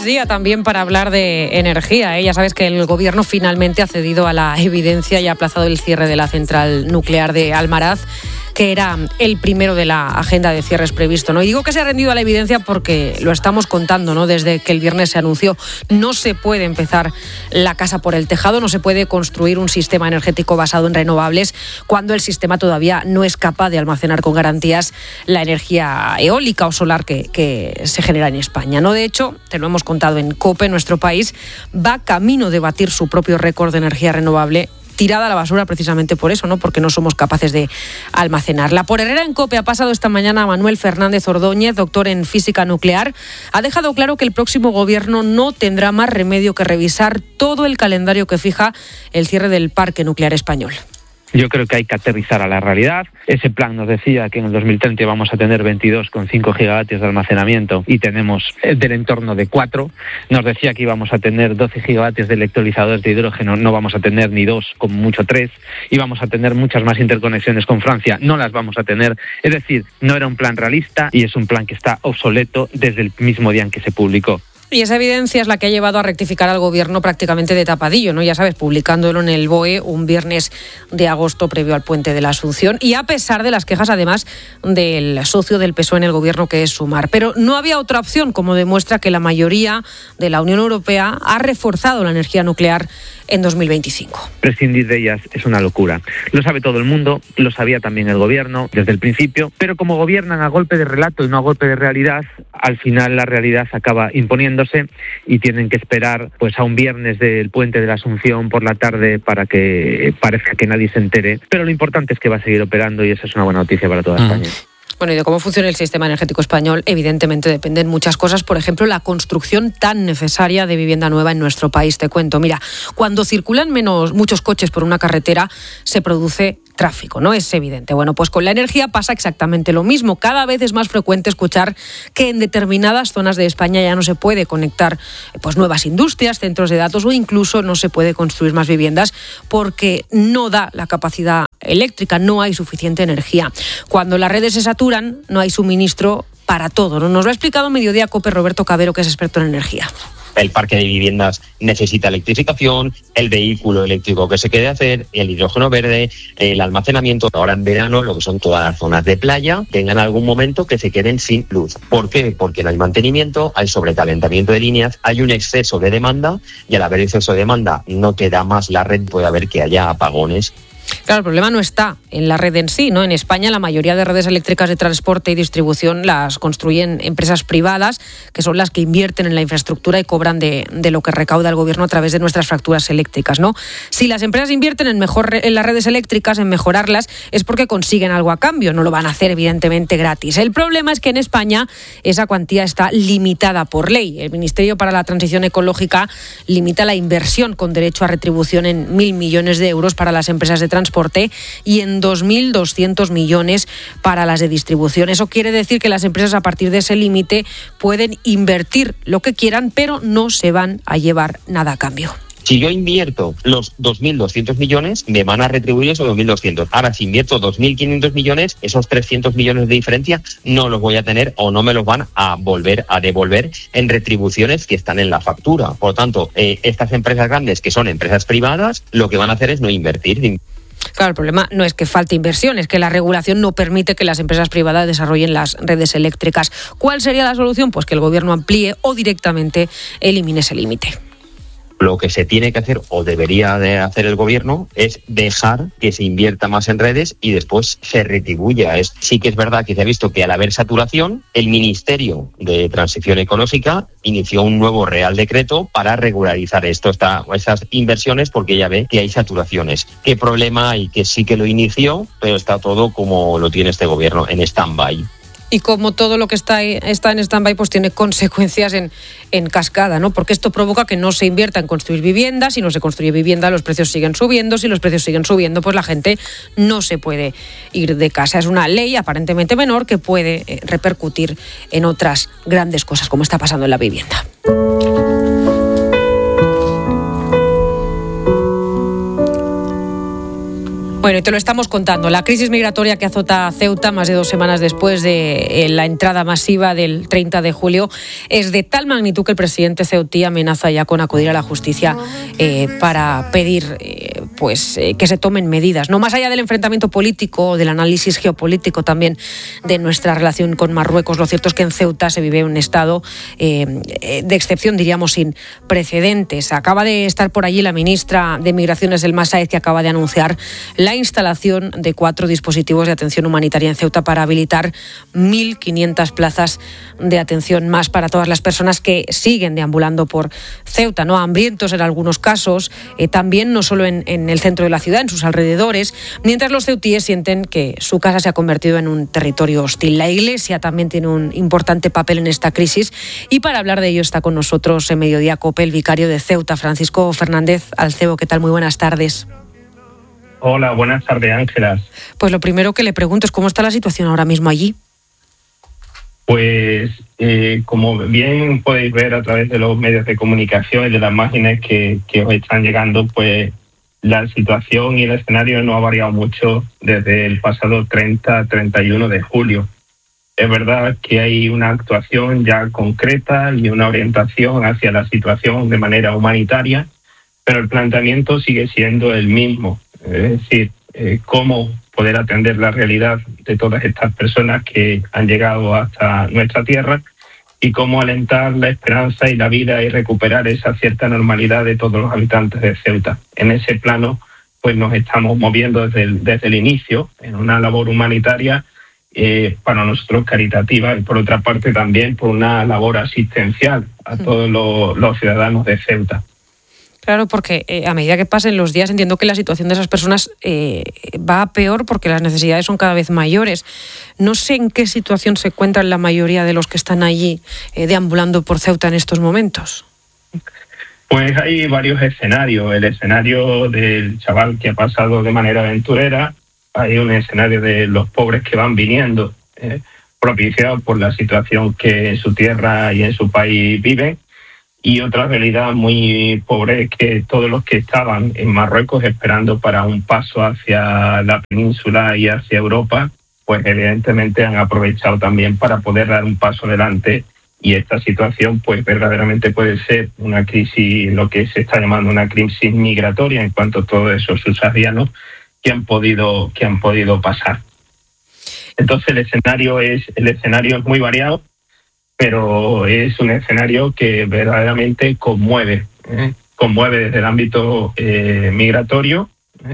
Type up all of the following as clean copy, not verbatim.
día también para hablar de energía. Ya sabes que el Gobierno finalmente ha cedido a la evidencia y ha aplazado el cierre de la central nuclear de Almaraz, que era el primero de la agenda de cierres previsto, ¿no? Y digo que se ha rendido a la evidencia porque lo estamos contando, ¿no? Desde que el viernes se anunció, no se puede empezar la casa por el tejado, no se puede construir un sistema energético basado en renovables cuando el sistema todavía no es capaz de almacenar con garantías la energía eólica o solar que se genera en España, ¿no? De hecho, te lo hemos contado en COPE, nuestro país va camino de batir su propio récord de energía renovable, tirada a la basura precisamente por eso, ¿no? Porque no somos capaces de almacenarla. Por Herrera en COPE ha pasado esta mañana Manuel Fernández Ordóñez, doctor en física nuclear. Ha dejado claro que el próximo gobierno no tendrá más remedio que revisar todo el calendario que fija el cierre del parque nuclear español. Yo creo que hay que aterrizar a la realidad. Ese plan nos decía que en el 2030 vamos a tener 22,5 gigavatios de almacenamiento y tenemos del entorno de 4. Nos decía que íbamos a tener 12 gigavatios de electrolizadores de hidrógeno, no vamos a tener ni 2, como mucho 3. Y vamos a tener muchas más interconexiones con Francia, no las vamos a tener. Es decir, no era un plan realista y es un plan que está obsoleto desde el mismo día en que se publicó. Y esa evidencia es la que ha llevado a rectificar al Gobierno prácticamente de tapadillo, ¿no? Ya sabes, publicándolo en el BOE un viernes de agosto previo al Puente de la Asunción, y a pesar de las quejas, además, del socio del PSOE en el Gobierno, que es Sumar. Pero no había otra opción, como demuestra que la mayoría de la Unión Europea ha reforzado la energía nuclear en 2025. Prescindir de ellas es una locura. Lo sabe todo el mundo, lo sabía también el Gobierno desde el principio, pero como gobiernan a golpe de relato y no a golpe de realidad, al final la realidad acaba imponiéndose y tienen que esperar pues a un viernes del Puente de la Asunción por la tarde para que parezca que nadie se entere. Pero lo importante es que va a seguir operando y esa es una buena noticia para toda España. Bueno, y de cómo funciona el sistema energético español, evidentemente dependen muchas cosas. Por ejemplo, la construcción tan necesaria de vivienda nueva en nuestro país. Te cuento, mira, cuando circulan muchos coches por una carretera, se produce tráfico, ¿no? Es evidente. Bueno, pues con la energía pasa exactamente lo mismo. Cada vez es más frecuente escuchar que en determinadas zonas de España ya no se puede conectar pues nuevas industrias, centros de datos, o incluso no se puede construir más viviendas porque no da la capacidad eléctrica, no hay suficiente energía. Cuando las redes se saturan, no hay suministro para todo, ¿no? Nos lo ha explicado Mediodía COPE Roberto Cabero, que es experto en energía. El parque de viviendas necesita electrificación, el vehículo eléctrico que se quede hacer, el hidrógeno verde, el almacenamiento. Ahora en verano, lo que son todas las zonas de playa, tengan algún momento que se queden sin luz. ¿Por qué? Porque no hay mantenimiento, hay sobrecalentamiento de líneas, hay un exceso de demanda y al haber exceso de demanda no te da más la red, puede haber que haya apagones. Claro, el problema no está en la red en sí, ¿no? En España la mayoría de redes eléctricas de transporte y distribución las construyen empresas privadas, que son las que invierten en la infraestructura y cobran de lo que recauda el Gobierno a través de nuestras facturas eléctricas, ¿no? Si las empresas invierten en las redes eléctricas, en mejorarlas, es porque consiguen algo a cambio, no lo van a hacer evidentemente gratis. El problema es que en España esa cuantía está limitada por ley. El Ministerio para la Transición Ecológica limita la inversión con derecho a retribución en 1.000 millones de euros para las empresas de transporte y en 2.200 millones para las de distribución. Eso quiere decir que las empresas a partir de ese límite pueden invertir lo que quieran, pero no se van a llevar nada a cambio. Si yo invierto los 2.200 millones, me van a retribuir esos 2.200. Ahora, si invierto 2.500 millones, esos 300 millones de diferencia no los voy a tener o no me los van a volver a devolver en retribuciones que están en la factura. Por lo tanto, estas empresas grandes, que son empresas privadas, lo que van a hacer es no invertir. Claro, el problema no es que falte inversión, es que la regulación no permite que las empresas privadas desarrollen las redes eléctricas. ¿Cuál sería la solución? Pues que el Gobierno amplíe o directamente elimine ese límite. Lo que se tiene que hacer o debería de hacer el Gobierno es dejar que se invierta más en redes y después se retribuya. Sí que es verdad que se ha visto que al haber saturación, el Ministerio de Transición Ecológica inició un nuevo Real Decreto para regularizar esas inversiones porque ya ve que hay saturaciones. ¿Qué problema hay? Que sí que lo inició, pero está todo como lo tiene este Gobierno, en stand-by. Y como todo lo que está en stand-by, pues tiene consecuencias en cascada, ¿no? Porque esto provoca que no se invierta en construir viviendas. Si no se construye vivienda, los precios siguen subiendo. Si los precios siguen subiendo, pues la gente no se puede ir de casa. Es una ley aparentemente menor que puede repercutir en otras grandes cosas, como está pasando en la vivienda. Bueno, y te lo estamos contando. La crisis migratoria que azota a Ceuta más de 2 semanas después de la entrada masiva del 30 de julio es de tal magnitud que el presidente ceutí amenaza ya con acudir a la justicia para pedir que se tomen medidas. No más allá del enfrentamiento político o del análisis geopolítico también de nuestra relación con Marruecos, lo cierto es que en Ceuta se vive un estado de excepción, diríamos, sin precedentes. Acaba de estar por allí la ministra de Migraciones del Masaez, que acaba de anunciar la instalación de 4 dispositivos de atención humanitaria en Ceuta para habilitar 1.500 plazas de atención más para todas las personas que siguen deambulando por Ceuta, ¿no? Hambrientos en algunos casos, también no solo en el centro de la ciudad, en sus alrededores, mientras los ceutíes sienten que su casa se ha convertido en un territorio hostil. La Iglesia también tiene un importante papel en esta crisis y para hablar de ello está con nosotros en Mediodía COPE el vicario de Ceuta, Francisco Fernández Alcebo. ¿Qué tal? Muy buenas tardes. Hola, buenas tardes, Ángelas. Pues lo primero que le pregunto es cómo está la situación ahora mismo allí. Pues como bien podéis ver a través de los medios de comunicación y de las imágenes que os están llegando, pues la situación y el escenario no ha variado mucho desde el pasado 30-31 de julio. Es verdad que hay una actuación ya concreta y una orientación hacia la situación de manera humanitaria, pero el planteamiento sigue siendo el mismo. Es decir, cómo poder atender la realidad de todas estas personas que han llegado hasta nuestra tierra y cómo alentar la esperanza y la vida y recuperar esa cierta normalidad de todos los habitantes de Ceuta. En ese plano, pues nos estamos moviendo desde el inicio en una labor humanitaria para nosotros caritativa y por otra parte también por una labor asistencial a todos los ciudadanos de Ceuta. Claro, porque a medida que pasen los días entiendo que la situación de esas personas va a peor porque las necesidades son cada vez mayores. No sé en qué situación se encuentran la mayoría de los que están allí deambulando por Ceuta en estos momentos. Pues hay varios escenarios. El escenario del chaval que ha pasado de manera aventurera, hay un escenario de los pobres que van viniendo, propiciado por la situación que en su tierra y en su país viven. Y otra realidad muy pobre es que todos los que estaban en Marruecos esperando para un paso hacia la península y hacia Europa, pues evidentemente han aprovechado también para poder dar un paso adelante. Y esta situación pues verdaderamente puede ser una crisis, lo que se está llamando una crisis migratoria en cuanto a todos esos subsaharianos que han podido pasar. Entonces el escenario es muy variado, pero es un escenario que verdaderamente conmueve desde el ámbito migratorio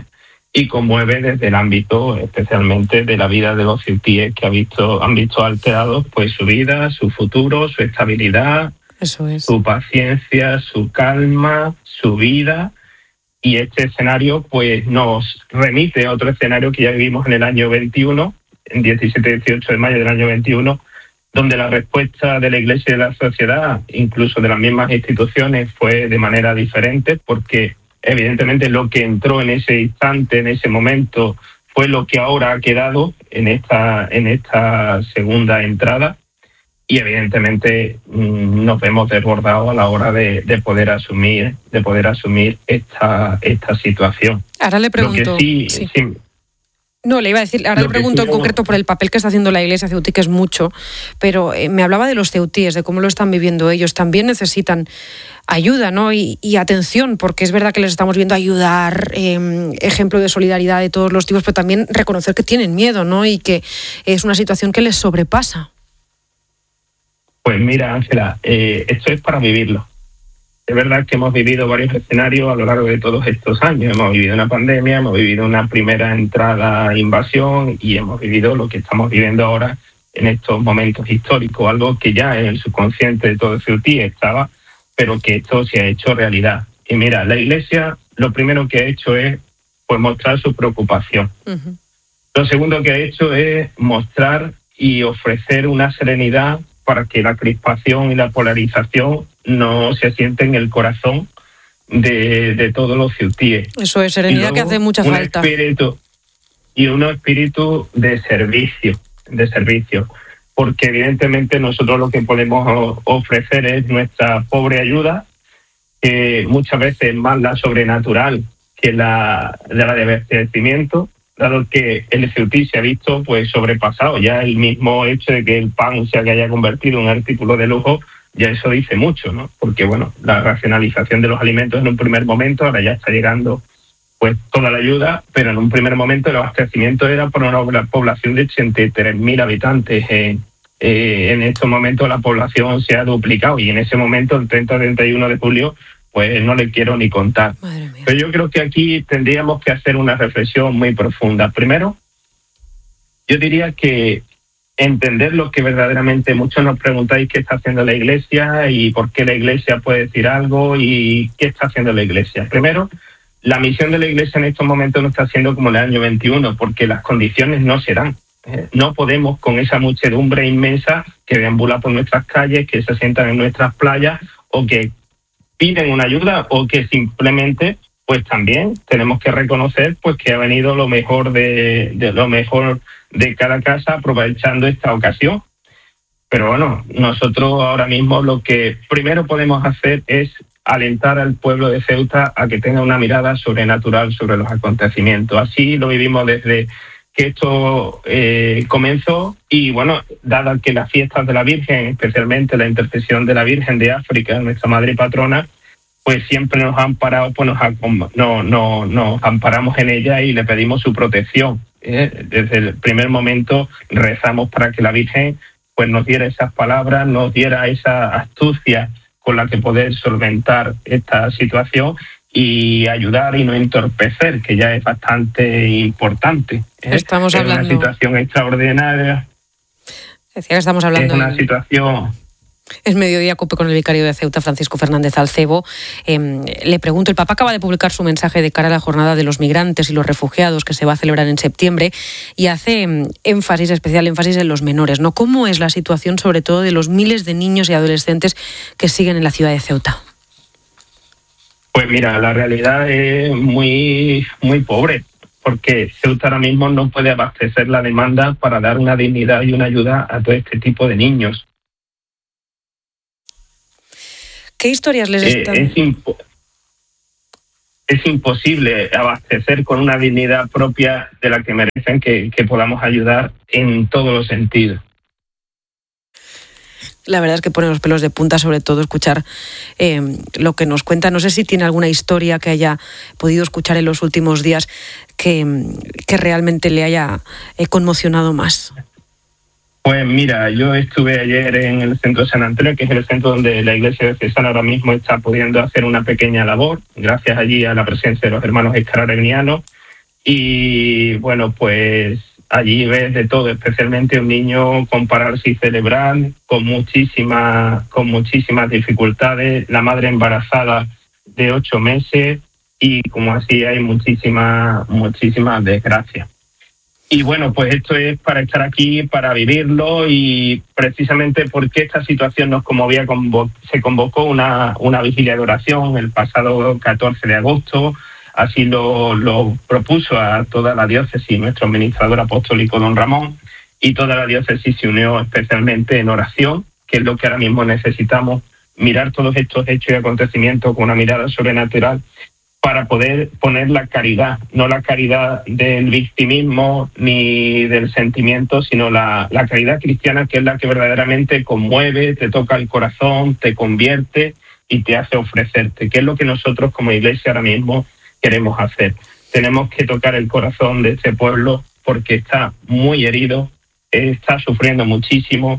y conmueve desde el ámbito especialmente de la vida de los ceutíes que han visto alterados pues su vida, su futuro, su estabilidad, su paciencia, su calma, su vida. Y este escenario pues nos remite a otro escenario que ya vivimos en el año 21, en 17-18 de mayo del año 21, donde la respuesta de la Iglesia y de la sociedad, incluso de las mismas instituciones, fue de manera diferente, porque evidentemente lo que entró en ese instante, en ese momento, fue lo que ahora ha quedado en esta segunda entrada, y evidentemente nos vemos desbordados a la hora de poder asumir esta situación. Ahora le pregunto. No, le iba a decir, ahora le pregunto en concreto por el papel que está haciendo la Iglesia ceutí, que es mucho, pero me hablaba de los ceutíes, de cómo lo están viviendo ellos. También necesitan ayuda, ¿no? Y atención, porque es verdad que les estamos viendo ayudar, ejemplo de solidaridad de todos los tipos, pero también reconocer que tienen miedo, ¿no? Y que es una situación que les sobrepasa. Pues mira, Ángela, esto es para vivirlo. Es verdad que hemos vivido varios escenarios a lo largo de todos estos años. Hemos vivido una pandemia, hemos vivido una primera entrada, invasión, y hemos vivido lo que estamos viviendo ahora en estos momentos históricos, algo que ya en el subconsciente de todo ceutí estaba, pero que esto se ha hecho realidad. Y mira, la Iglesia lo primero que ha hecho es pues mostrar su preocupación. Uh-huh. Lo segundo que ha hecho es mostrar y ofrecer una serenidad para que la crispación y la polarización no se asiente en el corazón de todos los ceutíes. Eso es serenidad que hace mucha falta. Un espíritu de servicio, porque evidentemente nosotros lo que podemos ofrecer es nuestra pobre ayuda, que muchas veces es más la sobrenatural que la de abastecimiento, dado que el ceutí se ha visto pues sobrepasado. Ya el mismo hecho de que el pan se haya convertido en un artículo de lujo, ya eso dice mucho, ¿no? Porque, bueno, la racionalización de los alimentos en un primer momento, ahora ya está llegando pues toda la ayuda, pero en un primer momento el abastecimiento era por una población de 83.000 habitantes. En estos momentos la población se ha duplicado y en ese momento, el 30-31 de julio, pues no le quiero ni contar. Pero yo creo que aquí tendríamos que hacer una reflexión muy profunda. Primero, yo diría que entender lo que verdaderamente muchos nos preguntáis qué está haciendo la Iglesia y por qué la Iglesia puede decir algo y qué está haciendo la Iglesia. Primero, la misión de la Iglesia en estos momentos no está siendo como en el año 21, porque las condiciones no se dan. No podemos con esa muchedumbre inmensa que deambula por nuestras calles, que se sientan en nuestras playas o que piden una ayuda o que simplemente pues también tenemos que reconocer pues que ha venido lo mejor de lo mejor de cada casa aprovechando esta ocasión. Pero bueno, nosotros ahora mismo lo que primero podemos hacer es alentar al pueblo de Ceuta a que tenga una mirada sobrenatural sobre los acontecimientos. Así lo vivimos desde que esto comenzó y bueno, dada que las fiestas de la Virgen, especialmente la intercesión de la Virgen de África, nuestra madre y patrona, pues siempre nos han parado, pues nos amparamos en ella y le pedimos su protección. Desde el primer momento rezamos para que la Virgen pues nos diera esas palabras, nos diera esa astucia con la que poder solventar esta situación y ayudar y no entorpecer, que ya es bastante importante. Estamos hablando... Es una situación extraordinaria. Decía que estamos hablando... Es una situación... Es Mediodía Cope con el vicario de Ceuta, Francisco Fernández Alcebo. Le pregunto, el Papa acaba de publicar su mensaje de cara a la jornada de los migrantes y los refugiados que se va a celebrar en septiembre y hace especial énfasis en los menores, ¿no? ¿Cómo es la situación, sobre todo, de los miles de niños y adolescentes que siguen en la ciudad de Ceuta? Pues mira, la realidad es muy, muy pobre, porque Ceuta ahora mismo no puede abastecer la demanda para dar una dignidad y una ayuda a todo este tipo de niños. ¿Qué historias les están...? Es imposible abastecer con una dignidad propia de la que merecen que podamos ayudar en todos los sentidos. La verdad es que pone los pelos de punta, sobre todo escuchar lo que nos cuenta. No sé si tiene alguna historia que haya podido escuchar en los últimos días que realmente le haya conmocionado más. Pues mira, yo estuve ayer en el centro de San Antonio, que es el centro donde la iglesia diocesana ahora mismo está pudiendo hacer una pequeña labor, gracias allí a la presencia de los hermanos escarabinianos. Y bueno, pues allí ves de todo, especialmente un niño con parálisis cerebral, con muchísimas dificultades, la madre embarazada de 8 meses y como así hay muchísimas desgracias. Y bueno, pues esto es para estar aquí, para vivirlo y precisamente porque esta situación nos conmovía, se convocó una vigilia de oración el pasado 14 de agosto, así lo propuso a toda la diócesis nuestro administrador apostólico don Ramón y toda la diócesis se unió especialmente en oración, que es lo que ahora mismo necesitamos, mirar todos estos hechos y acontecimientos con una mirada sobrenatural para poder poner la caridad, no la caridad del victimismo ni del sentimiento, sino la caridad cristiana, que es la que verdaderamente conmueve, te toca el corazón, te convierte y te hace ofrecerte, que es lo que nosotros como iglesia ahora mismo queremos hacer. Tenemos que tocar el corazón de este pueblo porque está muy herido, está sufriendo muchísimo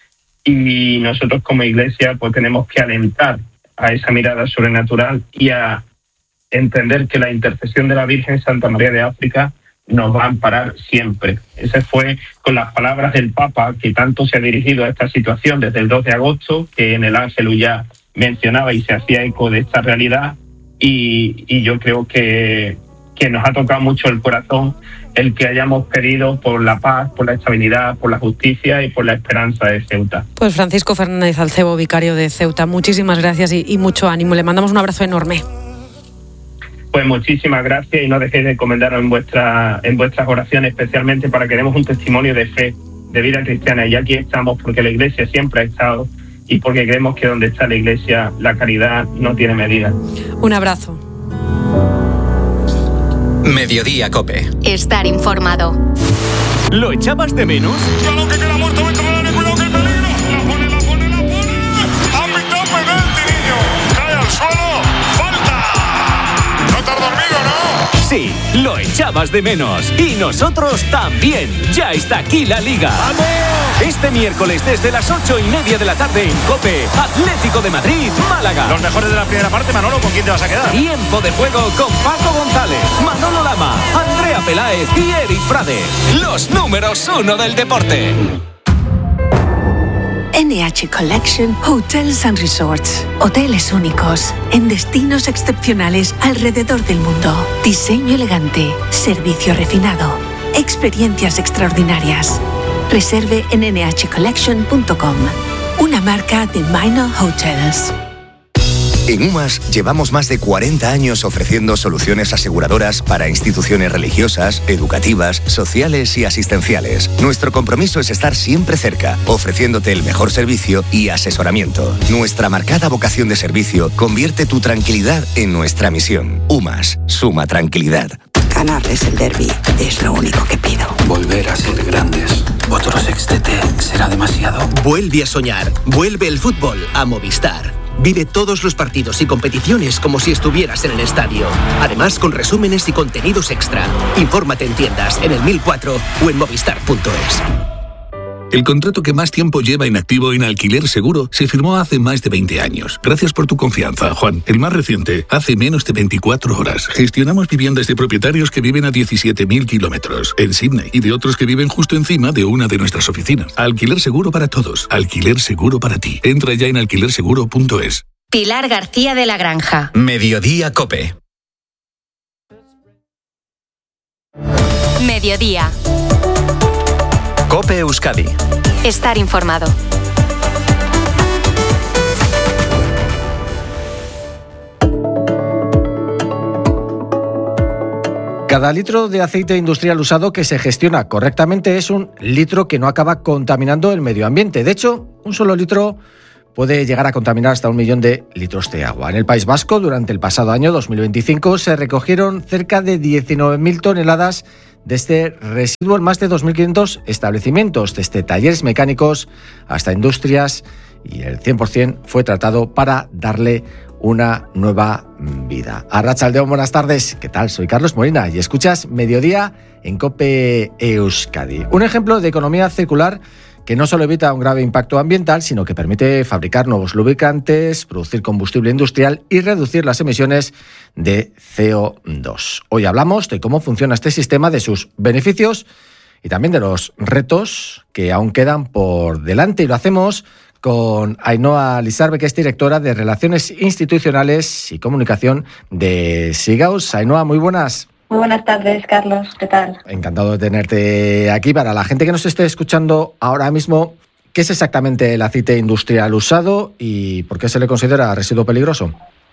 y nosotros como iglesia pues tenemos que alentar a esa mirada sobrenatural y a entender que la intercesión de la Virgen Santa María de África nos va a amparar siempre. Ese fue con las palabras del Papa que tanto se ha dirigido a esta situación desde el 2 de agosto, que en el Ángelus ya mencionaba y se hacía eco de esta realidad y yo creo que nos ha tocado mucho el corazón el que hayamos pedido por la paz, por la estabilidad, por la justicia y por la esperanza de Ceuta. Pues Francisco Fernández Alcebo, vicario de Ceuta, muchísimas gracias y mucho ánimo. Le mandamos un abrazo enorme. Pues muchísimas gracias y no dejéis de encomendaros en vuestras oraciones, especialmente para que demos un testimonio de fe, de vida cristiana. Y aquí estamos porque la Iglesia siempre ha estado y porque creemos que donde está la Iglesia la caridad no tiene medida. Un abrazo. Mediodía COPE. Estar informado. ¿Lo echabas de menos? ¡Claro que queda muerto! ¡Vete para cuidado que el peligro! ¡La pone! ¡Ha pitado penalti, niño! ¡Cae al suelo! ¡Falta! ¿No te has dormido, no? Sí, lo echabas de menos. Y nosotros también. Ya está aquí la Liga. ¡Vamos! Este miércoles desde las 8:30 de la tarde en COPE, Atlético de Madrid, Málaga. Los mejores de la primera parte, Manolo, ¿con quién te vas a quedar? Tiempo de juego con Paco González, Manolo Lama, Andrea Peláez y Eric Frade. Los números 1 del deporte. NH Collection Hotels and Resorts. Hoteles únicos en destinos excepcionales alrededor del mundo. Diseño elegante, servicio refinado, experiencias extraordinarias. Reserve en nhcollection.com. Una marca de Minor Hotels. En UMAS llevamos más de 40 años ofreciendo soluciones aseguradoras para instituciones religiosas, educativas, sociales y asistenciales. Nuestro compromiso es estar siempre cerca, ofreciéndote el mejor servicio y asesoramiento. Nuestra marcada vocación de servicio convierte tu tranquilidad en nuestra misión. UMAS, suma tranquilidad. Ganarles el derbi es lo único que pido. Volver a ser grandes. Otro sextete será demasiado. Vuelve a soñar. Vuelve el fútbol a Movistar. Vive todos los partidos y competiciones como si estuvieras en el estadio. Además, con resúmenes y contenidos extra. Infórmate en tiendas, en el 1004 o en movistar.es. El contrato que más tiempo lleva inactivo en Alquiler Seguro se firmó hace más de 20 años. Gracias por tu confianza, Juan. El más reciente, hace menos de 24 horas. Gestionamos viviendas de propietarios que viven a 17.000 kilómetros en Sydney y de otros que viven justo encima de una de nuestras oficinas. Alquiler Seguro para todos. Alquiler Seguro para ti. Entra ya en alquilerseguro.es. Pilar García de la Granja. Mediodía COPE. Mediodía. COPE Euskadi. Estar informado. Cada litro de aceite industrial usado que se gestiona correctamente es un litro que no acaba contaminando el medio ambiente. De hecho, un solo litro puede llegar a contaminar hasta 1 millón de litros de agua. En el País Vasco, durante el pasado año 2025, se recogieron cerca de 19.000 toneladas de este residuo en más de 2.500 establecimientos, desde talleres mecánicos hasta industrias, y el 100% fue tratado para darle una nueva vida. Arratsaldeon, buenas tardes. ¿Qué tal? Soy Carlos Molina y escuchas Mediodía en COPE Euskadi. Un ejemplo de economía circular que no solo evita un grave impacto ambiental, sino que permite fabricar nuevos lubricantes, producir combustible industrial y reducir las emisiones de CO2. Hoy hablamos de cómo funciona este sistema, de sus beneficios y también de los retos que aún quedan por delante. Y lo hacemos con Ainhoa Lizarbe, que es directora de Relaciones Institucionales y Comunicación de Sigaus. Ainhoa, muy buenas. Muy buenas tardes, Carlos. ¿Qué tal? Encantado de tenerte aquí. Para la gente que nos esté escuchando ahora mismo, ¿qué es exactamente el aceite industrial usado y por qué se le considera residuo peligroso?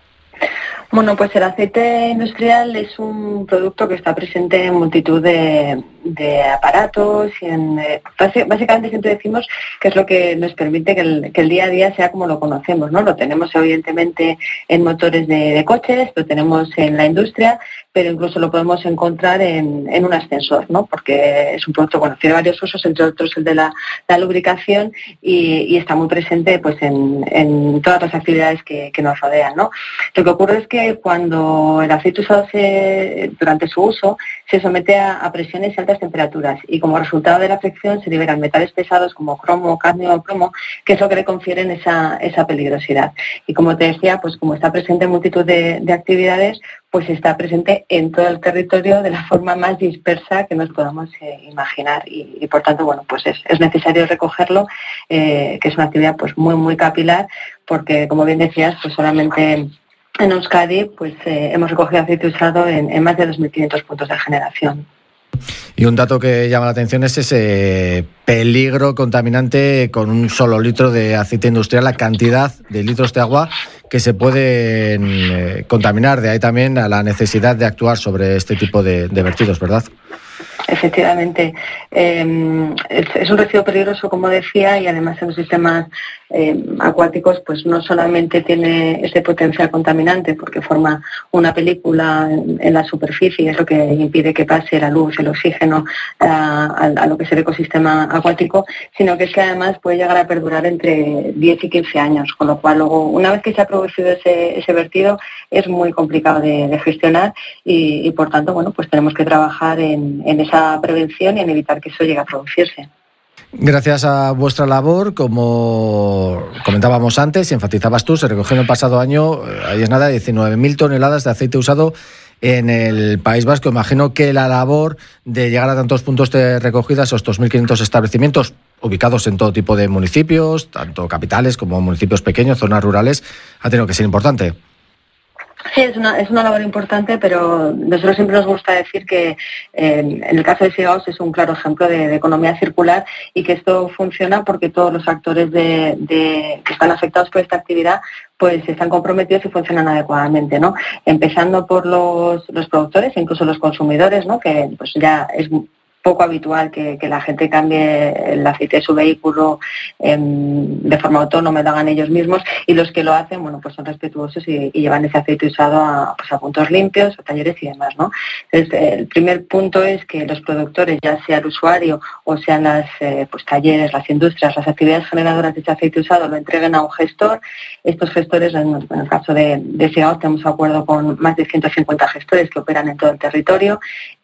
Bueno, pues el aceite industrial es un producto que está presente en multitud de aparatos y básicamente siempre decimos que es lo que nos permite que el día a día sea como lo conocemos, ¿no? Lo tenemos evidentemente en motores de coches, lo tenemos en la industria, pero incluso lo podemos encontrar en un ascensor, ¿no? Porque es un producto, bueno, tiene varios usos, entre otros el de la lubricación y está muy presente pues en todas las actividades que nos rodean, ¿no? Lo que ocurre es que cuando el aceite usado durante su uso se somete a presiones y altas temperaturas y como resultado de la fricción se liberan metales pesados como cromo, cadmio o plomo, que es lo que le confieren esa peligrosidad. Y como te decía, pues como está presente en multitud de actividades, pues está presente en todo el territorio de la forma más dispersa que nos podamos imaginar y por tanto, bueno, pues es necesario recogerlo, que es una actividad pues muy, muy capilar, porque como bien decías, pues solamente en Euskadi pues hemos recogido aceite usado en más de 2.500 puntos de generación. Y un dato que llama la atención es ese peligro contaminante con un solo litro de aceite industrial, la cantidad de litros de agua que se pueden contaminar. De ahí también a la necesidad de actuar sobre este tipo de vertidos, ¿verdad? Efectivamente, es un residuo peligroso, como decía, y además en los sistemas acuáticos pues no solamente tiene ese potencial contaminante porque forma una película en la superficie, es lo que impide que pase la luz, el oxígeno a lo que es el ecosistema acuático, sino que es que además puede llegar a perdurar entre 10 y 15 años, con lo cual luego, una vez que se ha producido ese vertido, es muy complicado de gestionar y por tanto, bueno, pues tenemos que trabajar en esa prevención y en evitar que eso llegue a producirse. Gracias a vuestra labor, como comentábamos antes y enfatizabas tú, se recogió en el pasado año, ahí es nada, 19.000 toneladas de aceite usado en el País Vasco. Imagino que la labor de llegar a tantos puntos de recogida, esos 2.500 establecimientos ubicados en todo tipo de municipios, tanto capitales como municipios pequeños, zonas rurales, ha tenido que ser importante. Sí, es una labor importante, pero nosotros siempre nos gusta decir que en el caso de Sigaos es un claro ejemplo de economía circular y que esto funciona porque todos los actores que están afectados por esta actividad pues están comprometidos y funcionan adecuadamente, ¿no? Empezando por los productores e incluso los consumidores, ¿no? Que pues ya es poco habitual que la gente cambie el aceite de su vehículo de forma autónoma y lo hagan ellos mismos, y los que lo hacen, bueno, pues son respetuosos y llevan ese aceite usado a puntos limpios, a talleres y demás, ¿no? Entonces, el primer punto es que los productores, ya sea el usuario o sean las talleres, las industrias, las actividades generadoras de ese aceite usado, lo entreguen a un gestor. Estos gestores, en el caso de Sigaos, tenemos acuerdo con más de 150 gestores que operan en todo el territorio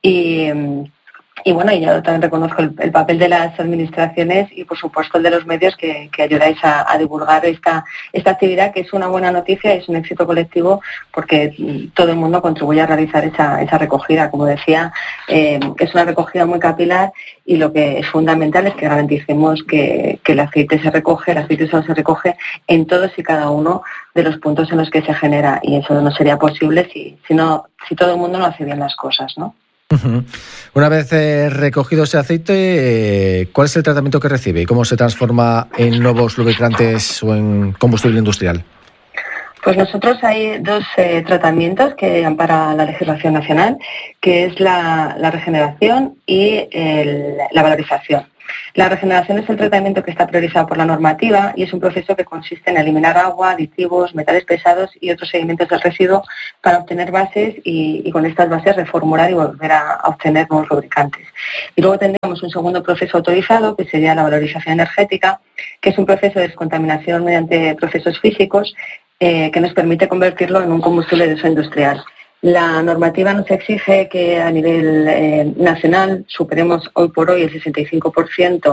y bueno, y yo también reconozco el papel de las administraciones y por supuesto el de los medios que ayudáis a divulgar esta actividad, que es una buena noticia, es un éxito colectivo porque todo el mundo contribuye a realizar esa recogida. Como decía, es una recogida muy capilar y lo que es fundamental es que garanticemos que el aceite usado se recoge en todos y cada uno de los puntos en los que se genera, y eso no sería posible si todo el mundo no hace bien las cosas, ¿no? Una vez recogido ese aceite, ¿cuál es el tratamiento que recibe y cómo se transforma en nuevos lubricantes o en combustible industrial? Pues nosotros hay dos tratamientos que ampara la legislación nacional, que es la regeneración y la valorización. La regeneración es el tratamiento que está priorizado por la normativa y es un proceso que consiste en eliminar agua, aditivos, metales pesados y otros sedimentos del residuo para obtener bases y con estas bases reformular y volver a obtener nuevos lubricantes. Y luego tendremos un segundo proceso autorizado, que sería la valorización energética, que es un proceso de descontaminación mediante procesos físicos que nos permite convertirlo en un combustible de uso industrial. La normativa nos exige que a nivel nacional superemos hoy por hoy el 65%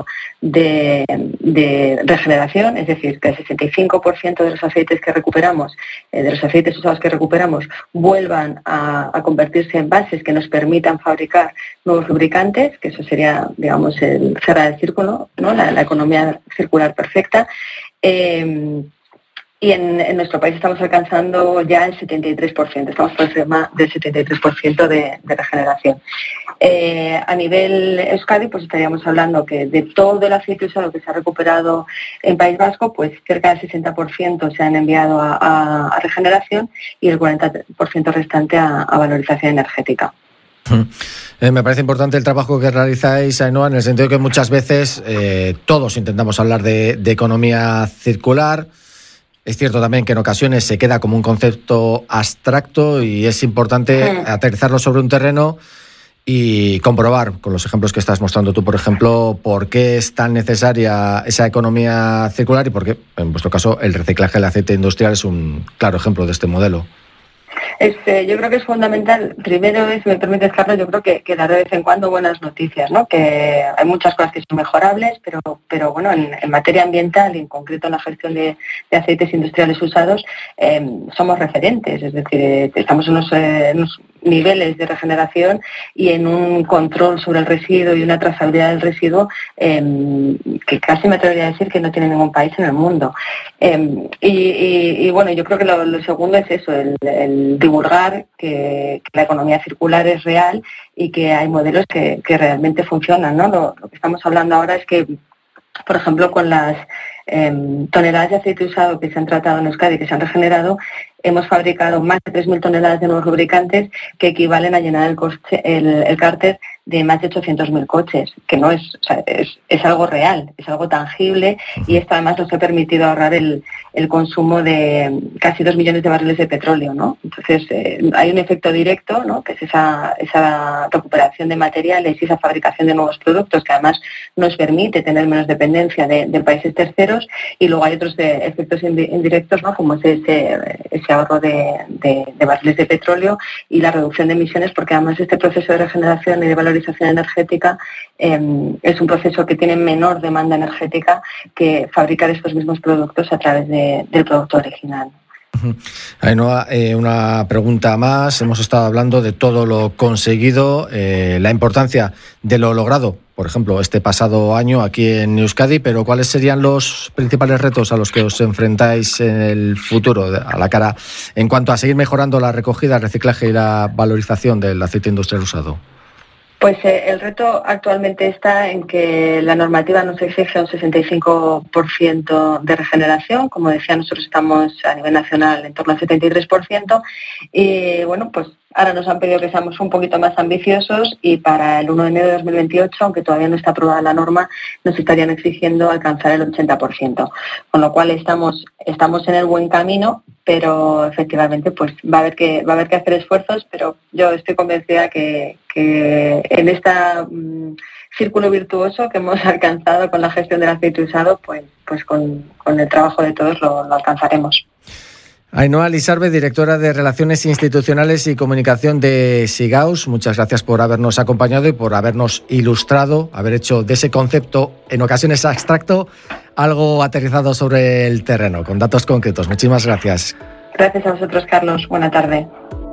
de regeneración, es decir, que el 65% de los aceites que recuperamos, de los aceites usados que recuperamos, vuelvan a convertirse en bases que nos permitan fabricar nuevos lubricantes, que eso sería, digamos, el cerrar el círculo, ¿no? La economía circular perfecta. Y en nuestro país estamos alcanzando ya el 73%, estamos por encima del 73% de regeneración. A nivel Euskadi, pues estaríamos hablando que de todo el aceite usado que se ha recuperado en País Vasco, pues cerca del 60% se han enviado a regeneración y el 40% restante a valorización energética. Me parece importante el trabajo que realizáis, Ainhoa, en el sentido que muchas veces todos intentamos hablar de economía circular. Es cierto también que en ocasiones se queda como un concepto abstracto y es importante aterrizarlo sobre un terreno y comprobar, con los ejemplos que estás mostrando tú, por ejemplo, por qué es tan necesaria esa economía circular y por qué, en vuestro caso, el reciclaje del aceite industrial es un claro ejemplo de este modelo. Yo creo que es fundamental. Primero, si me permites, Carlos, yo creo que dar de vez en cuando buenas noticias, ¿no? Que hay muchas cosas que son mejorables, pero bueno, en materia ambiental y en concreto en la gestión de aceites industriales usados, somos referentes. Es decir, estamos en unos niveles de regeneración y en un control sobre el residuo y una trazabilidad del residuo que casi me atrevería a decir que no tiene ningún país en el mundo. Y bueno, yo creo que lo segundo es eso, el divulgar que la economía circular es real y que hay modelos que realmente funcionan, ¿no? Lo que estamos hablando ahora es que, por ejemplo, con las toneladas de aceite usado que se han tratado en Euskadi, que se han regenerado, hemos fabricado más de 3.000 toneladas de nuevos lubricantes que equivalen a llenar el cárter de más de 800.000 coches, que no es, o sea, es algo real, es algo tangible, y esto además nos ha permitido ahorrar el consumo de casi 2 millones de barriles de petróleo, ¿no? Entonces hay un efecto directo, ¿no?, que es esa recuperación de materiales y esa fabricación de nuevos productos, que además nos permite tener menos dependencia de países terceros, y luego hay otros efectos indirectos, ¿no?, como es ese ahorro de barriles de petróleo y la reducción de emisiones, porque además este proceso de regeneración y de valorización energética es un proceso que tiene menor demanda energética que fabricar estos mismos productos a través del producto original. Ainhoa, una pregunta más. Hemos estado hablando de todo lo conseguido, la importancia de lo logrado, por ejemplo, este pasado año aquí en Euskadi, pero ¿cuáles serían los principales retos a los que os enfrentáis en el futuro, a la cara, en cuanto a seguir mejorando la recogida, el reciclaje y la valorización del aceite industrial usado? Pues el reto actualmente está en que la normativa nos exige un 65% de regeneración. Como decía, nosotros estamos a nivel nacional en torno al 73%. Y bueno, pues ahora nos han pedido que seamos un poquito más ambiciosos, y para el 1 de enero de 2028, aunque todavía no está aprobada la norma, nos estarían exigiendo alcanzar el 80%. Con lo cual estamos en el buen camino, pero efectivamente pues va a haber que hacer esfuerzos, pero yo estoy convencida que en este círculo virtuoso que hemos alcanzado con la gestión del aceite usado, pues con el trabajo de todos lo alcanzaremos. Ainhoa Lizarbe, directora de Relaciones Institucionales y Comunicación de Sigaus, muchas gracias por habernos acompañado y por habernos ilustrado, haber hecho de ese concepto, en ocasiones abstracto, algo aterrizado sobre el terreno, con datos concretos. Muchísimas gracias. Gracias a vosotros, Carlos. Buena tarde.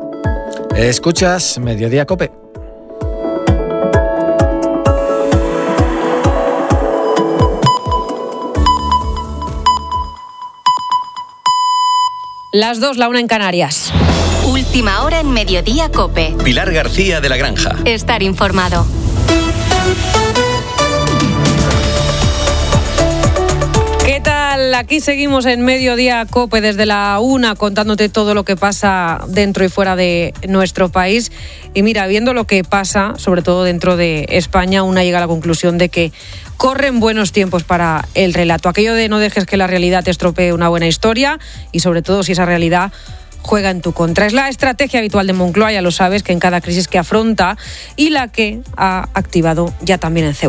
Escuchas Mediodía COPE. Las 2, la 1 en Canarias. Última hora en Mediodía COPE. Pilar García de la Granja. Estar informado. ¿Qué tal? Aquí seguimos en Mediodía COPE desde la 1, contándote todo lo que pasa dentro y fuera de nuestro país. Y mira, viendo lo que pasa, sobre todo dentro de España, una llega a la conclusión de que corren buenos tiempos para el relato. Aquello de no dejes que la realidad te estropee una buena historia, y sobre todo si esa realidad juega en tu contra. Es la estrategia habitual de Moncloa, ya lo sabes, que en cada crisis que afronta, y la que ha activado ya también en Ceuta.